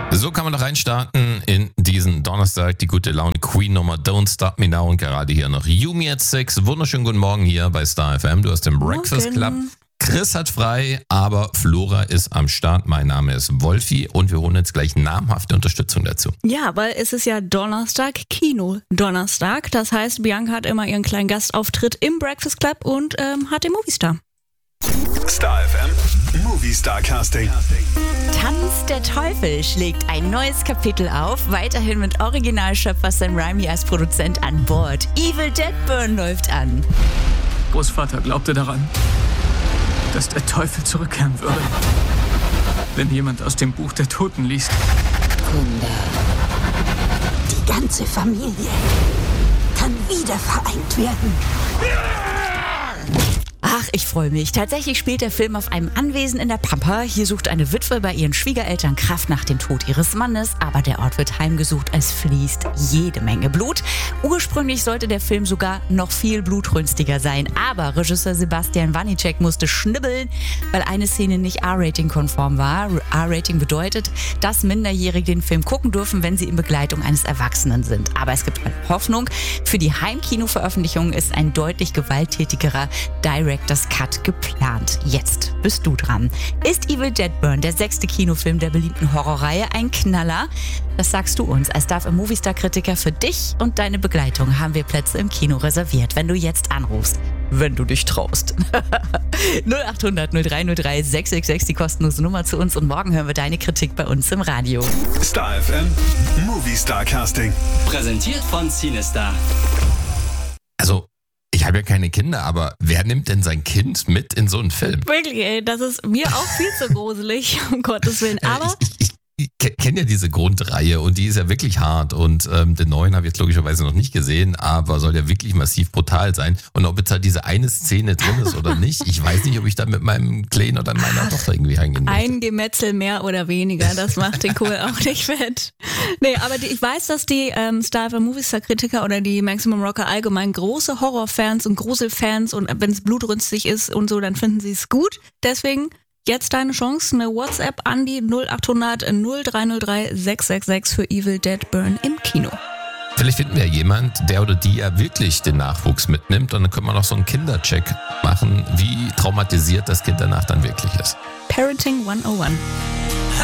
So kann man noch reinstarten in diesen Donnerstag. Die gute Laune Queen-Nummer Don't Stop Me Now und gerade hier noch Yumi at 6. Wunderschönen guten Morgen hier bei Star FM. Du hast den Breakfast Club. Chris hat frei, aber Flora ist am Start. Mein Name ist Wolfi und wir holen jetzt gleich namhafte Unterstützung dazu. Ja, weil es ist ja Donnerstag, Kino-Donnerstag. Das heißt, Bianca hat immer ihren kleinen Gastauftritt im Breakfast Club und hat den Movistar. Star FM Movie Star Casting. Tanz der Teufel schlägt ein neues Kapitel auf, weiterhin mit Originalschöpfer Sam Raimi als Produzent an Bord. Evil Dead Burn läuft an. Großvater glaubte daran, dass der Teufel zurückkehren würde, wenn jemand aus dem Buch der Toten liest. Wunder. Die ganze Familie kann wieder vereint werden. Ach, ich freue mich. Tatsächlich spielt der Film auf einem Anwesen in der Pampa. Hier sucht eine Witwe bei ihren Schwiegereltern Kraft nach dem Tod ihres Mannes, aber der Ort wird heimgesucht, es fließt jede Menge Blut. Ursprünglich sollte der Film sogar noch viel blutrünstiger sein, aber Regisseur Sebastian Wanicek musste schnibbeln, weil eine Szene nicht R-Rating-konform war. R-Rating bedeutet, dass Minderjährige den Film gucken dürfen, wenn sie in Begleitung eines Erwachsenen sind. Aber es gibt Hoffnung. Für die Heimkino-Veröffentlichung ist ein deutlich gewalttätigerer Director's Cut geplant. Jetzt bist du dran. Ist Evil Dead Burn, der 6. Kinofilm der beliebten Horrorreihe, ein Knaller? Das sagst du uns. Als Star FM Movistar-Kritiker für dich und deine Begleitung haben wir Plätze im Kino reserviert, wenn du jetzt anrufst. Wenn du dich traust. 0800 0303 666, die kostenlose Nummer zu uns und morgen hören wir deine Kritik bei uns im Radio. Star FM Movie Star Casting. Präsentiert von Cinestar. Also, ich habe ja keine Kinder, aber wer nimmt denn sein Kind mit in so einen Film? Wirklich, ey, das ist mir auch viel zu gruselig, um Gottes Willen. Aber Ich kenne ja diese Grundreihe und die ist ja wirklich hart und den neuen habe ich jetzt logischerweise noch nicht gesehen, aber soll ja wirklich massiv brutal sein. Und ob jetzt halt diese eine Szene drin ist oder nicht, ich weiß nicht, ob ich da mit meinem Kleinen oder meiner Tochter irgendwie hingehen möchte. ein Gemetzel mehr oder weniger, das macht den Kohl auch nicht fett. Nee, aber ich weiß, dass die Star FM Movistar-Kritiker oder die Maximum Rocker allgemein große Horrorfans und Gruselfans und wenn es blutrünstig ist und so, dann finden sie es gut. Deswegen jetzt deine Chance, eine WhatsApp an die 0800 0303 666 für Evil Dead Burn im Kino. Vielleicht finden wir jemand, der oder die ja wirklich den Nachwuchs mitnimmt und dann können wir noch so einen Kindercheck machen, wie traumatisiert das Kind danach dann wirklich ist. Parenting 101.